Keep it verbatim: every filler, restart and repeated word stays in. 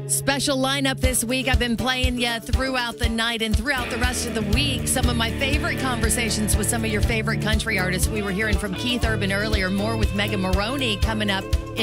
Special lineup this week. I've been playing you throughout the night and throughout the rest of the week. Some of my favorite conversations with some of your favorite country artists. We were hearing from Keith Urban earlier. More with Megan Maroney coming up